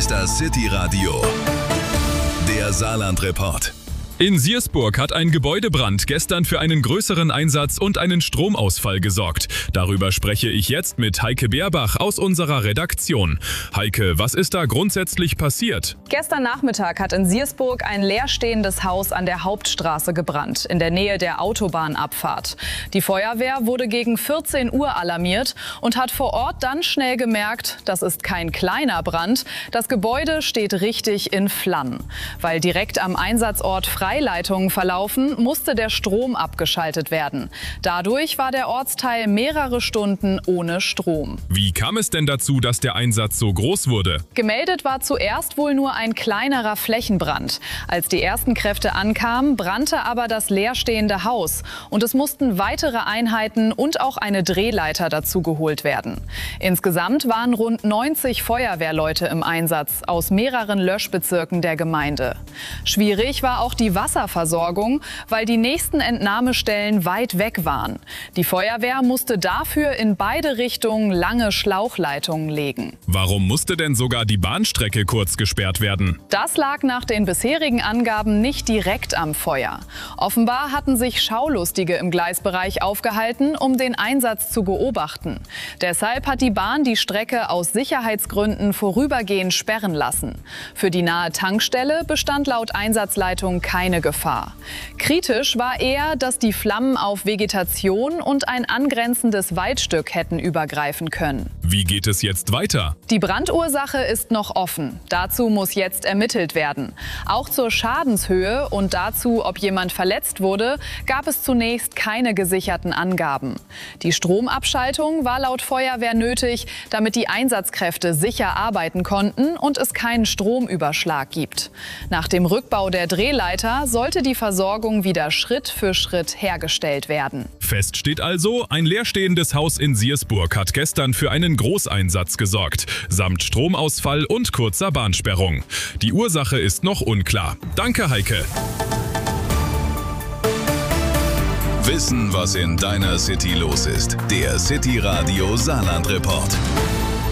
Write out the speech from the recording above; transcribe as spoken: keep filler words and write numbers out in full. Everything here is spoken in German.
ist das City Radio, der Saarland-Report. In Siersburg hat ein Gebäudebrand gestern für einen größeren Einsatz und einen Stromausfall gesorgt. Darüber spreche ich jetzt mit Heike Beerbach aus unserer Redaktion. Heike, was ist da grundsätzlich passiert? Gestern Nachmittag hat in Siersburg ein leerstehendes Haus an der Hauptstraße gebrannt, in der Nähe der Autobahnabfahrt. Die Feuerwehr wurde gegen vierzehn Uhr alarmiert und hat vor Ort dann schnell gemerkt, das ist kein kleiner Brand. Das Gebäude steht richtig in Flammen. Weil direkt am Einsatzort Freileitungen verlaufen, musste der Strom abgeschaltet werden. Dadurch war der Ortsteil mehrere Stunden ohne Strom. Wie kam es denn dazu, dass der Einsatz so groß wurde? Gemeldet war zuerst wohl nur ein kleinerer Flächenbrand. Als die ersten Kräfte ankamen, brannte aber das leerstehende Haus und es mussten weitere Einheiten und auch eine Drehleiter dazu geholt werden. Insgesamt waren rund neunzig Feuerwehrleute im Einsatz aus mehreren Löschbezirken der Gemeinde. Schwierig war auch die Wasserversorgung, weil die nächsten Entnahmestellen weit weg waren. Die Feuerwehr musste dafür in beide Richtungen lange Schlauchleitungen legen. Warum musste denn sogar die Bahnstrecke kurz gesperrt werden? Das lag nach den bisherigen Angaben nicht direkt am Feuer. Offenbar hatten sich Schaulustige im Gleisbereich aufgehalten, um den Einsatz zu beobachten. Deshalb hat die Bahn die Strecke aus Sicherheitsgründen vorübergehend sperren lassen. Für die nahe Tankstelle bestand laut Einsatzleitung keine Gefahr. Kritisch war eher, dass die Flammen auf Vegetation und ein angrenzendes Waldstück hätten übergreifen können. Wie geht es jetzt weiter? Die Brandursache ist noch offen. Dazu muss jetzt ermittelt werden. Auch zur Schadenshöhe und dazu, ob jemand verletzt wurde, gab es zunächst keine gesicherten Angaben. Die Stromabschaltung war laut Feuerwehr nötig, damit die Einsatzkräfte sicher arbeiten konnten und es keinen Stromüberschlag gibt. Nach dem Rückbau der Drehleiter sollte die Versorgung wieder Schritt für Schritt hergestellt werden. Fest steht also, ein leerstehendes Haus in Siersburg hat gestern für einen Großeinsatz gesorgt, samt Stromausfall und kurzer Bahnsperrung. Die Ursache ist noch unklar. Danke, Heike. Wissen, was in deiner City los ist. Der City Radio Saarland-Report.